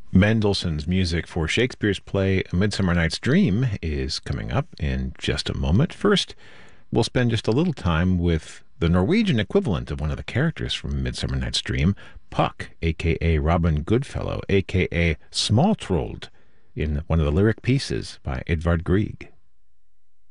Mendelssohn's music for Shakespeare's play A Midsummer Night's Dream is coming up in just a moment. First, we'll spend just a little time with the Norwegian equivalent of one of the characters from Midsummer Night's Dream, Puck, a.k.a. Robin Goodfellow, a.k.a. Small Trold, in one of the lyric pieces by Edvard Grieg.